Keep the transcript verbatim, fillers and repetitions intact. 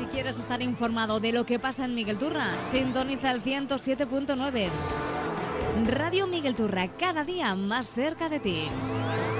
quieres estar informado de lo que pasa en Miguel Turra, sintoniza el ciento siete punto nueve. Radio Miguel Turra, cada día más cerca de ti.